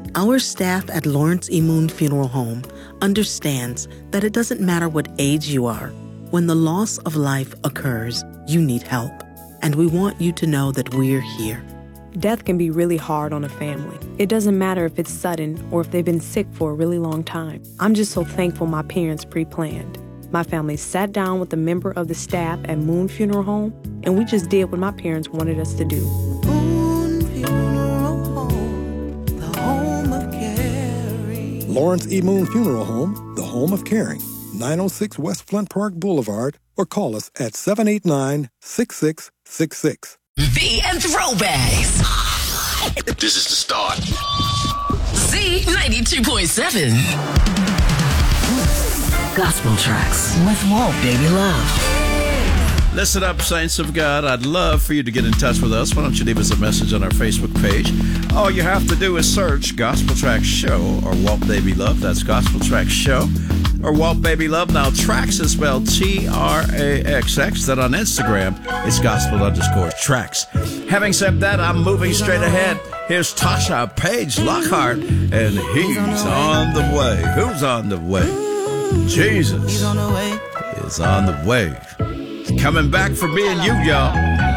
Our staff at Lawrence E. Moon Funeral Home understands that it doesn't matter what age you are. When the loss of life occurs, you need help. And we want you to know that we're here. Death can be really hard on a family. It doesn't matter if it's sudden or if they've been sick for a really long time. I'm just so thankful my parents pre-planned. My family sat down with a member of the staff at Moon Funeral Home, and we just did what my parents wanted us to do. Moon Funeral Home, the home of caring. Lawrence E. Moon Funeral Home, the home of caring. 906 West Flint Park Boulevard, or call us at 789-6666. V and Throwbacks. This is the start. Z92.7. Gospel Tracks with Walt Baby Love. Listen up, saints of God. I'd love for you to get in touch with us. Why don't you leave us a message on our Facebook page? All you have to do is search Gospel Tracks Show or Walt Baby Love. That's Gospel Tracks Show or Walt Baby Love. Now, Tracks is spelled Traxx. Then on Instagram, it's gospel_tracks. Having said that, I'm moving straight ahead. Here's Tasha Page Lockhart, and he's on the way. Who's on the way? Jesus is on the way. He's coming back for me and you, y'all.